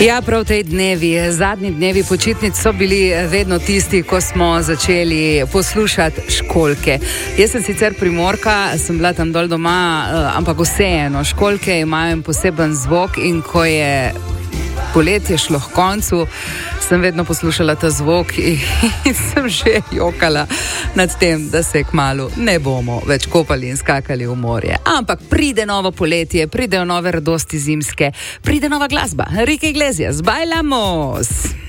Ja, prav tej dnevi, zadnji dnevi počitnic so bili vedno tisti, ko smo začeli poslušati školjke. Jaz sem sicer Primorka, sem bila tam dol doma, ampak vseeno, školjke imajo poseben zvok in ko je poletje šlo k koncu, sem vedno poslušala ta zvok in sem že jokala nad tem, da se kmalu ne bomo več kopali in skakali v morje. Ampak pride novo poletje, pridejo nove radosti zimske, pride nova glasba. Enrique Iglesias, bailamos!